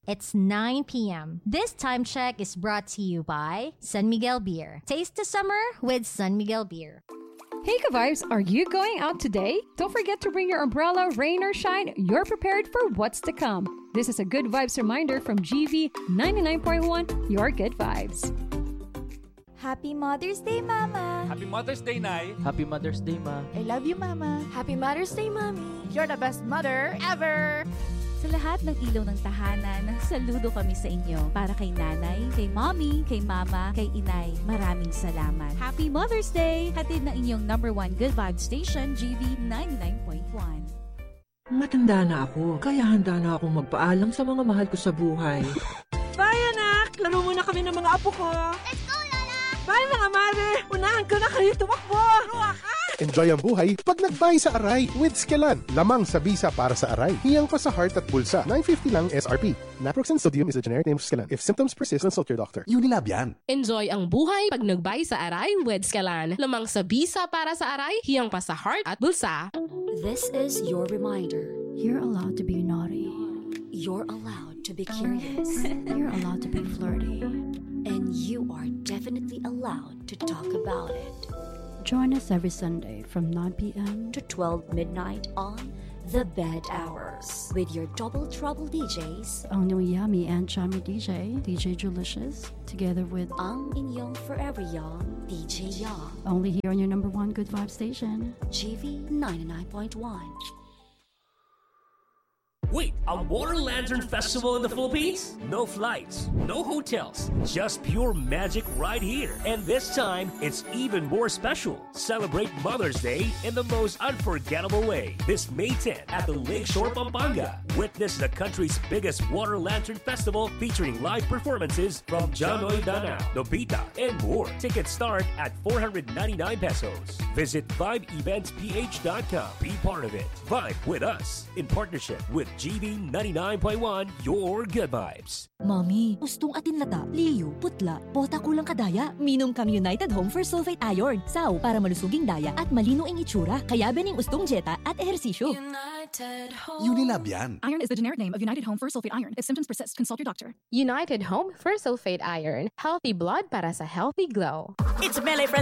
It's 9 p.m. This time check is brought to you by San Miguel Beer. Taste the summer with San Miguel Beer. Hey ka-vibes, are you going out today? Don't forget to bring your umbrella, rain or shine. You're prepared for what's to come. This is a Good Vibes reminder from GV 99.1, your good vibes. Happy Mother's Day, Mama! Happy Mother's Day, Nay! Happy Mother's Day, Ma! I love you, Mama! Happy Mother's Day, Mommy! You're the best mother ever! Sa lahat ng ilaw ng tahanan, saludo kami sa inyo. Para kay nanay, kay mommy, kay mama, kay inay, maraming salamat. Happy Mother's Day! Hatid ng inyong #1 Good Vibes Station, GV 99.1. Matanda na ako, kaya handa na akong magpaalam sa mga mahal ko sa buhay. Bye, anak! Laro muna kami ng mga apo ko. Let's go, Lola! Bye, mga mother! Unahan ko na kayo tumakbo! Enjoy ang buhay pag nag-buy sa Aray with Skelan. Lamang sa bisa para sa Aray. Hiyang pa sa heart at bulsa. $9.50 lang SRP. Naproxen sodium is a generic name of Skelan. If symptoms persist, consult your doctor. Unilab yan. Enjoy ang buhay pag nag-buy sa Aray with Skelan. Lamang sa bisa para sa Aray. Hiyang pa sa heart at bulsa. This is your reminder. You're allowed to be naughty. You're allowed to be curious. You're allowed to be flirty. And you are definitely allowed to talk about it. Join us every Sunday from 9 p.m. to 12 midnight on The Bed Hours with your Double Trouble DJs, ang yummy and chummy DJ Julicious, together with ang inyong forever young DJ Young. Only here on your #1 Good Vibe Station, GV 99.1. Wait, a Water Lantern Festival in the Philippines? No flights, no hotels, just pure magic right here. And this time, it's even more special. Celebrate Mother's Day in the most unforgettable way. This May 10th at the Lakeshore, Pampanga. Witness the country's biggest Water Lantern Festival featuring live performances from Janoy Danao, Nobita, and more. Tickets start at 499 pesos. Visit VibeEventsPH.com. Be part of it. Vibe with us in partnership with GV 99.1, your good vibes. Mommy, ustong atin lata, liyo, putla, bota kulang kadaya. Minom kang United Home for Sulfate Iron. Saw para malusuging daya at malino ang itsura. Kaya bening ustong jeta at ehersisyo. Unilab yan. Iron is the generic name of United Home for Sulfate Iron. If symptoms persist, consult your doctor. United Home for Sulfate Iron. Healthy blood para sa healthy glow. It's Melee from